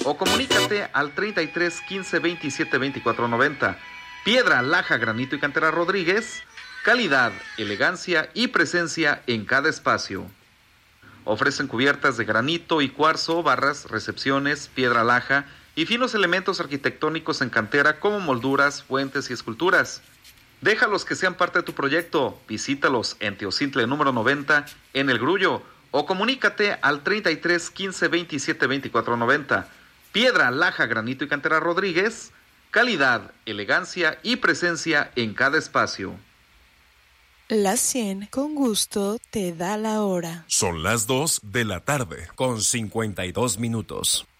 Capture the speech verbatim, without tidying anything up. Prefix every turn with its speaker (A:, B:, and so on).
A: o comunícate al treinta y tres quince veintisiete veinticuatro noventa. Piedra, laja, granito y cantera Rodríguez, calidad, elegancia y presencia en cada espacio. Ofrecen cubiertas de granito y cuarzo, barras, recepciones, piedra laja y finos elementos arquitectónicos en cantera como molduras, fuentes y esculturas. Déjalos que sean parte de tu proyecto. Visítalos en Teocintle número noventa en El Grullo o comunícate al treinta y tres quince veintisiete veinticuatro noventa. Piedra, laja, granito y cantera Rodríguez, calidad, elegancia y presencia en cada espacio.
B: Las cien con gusto te da la hora.
C: Son las dos de la tarde con cincuenta y dos minutos.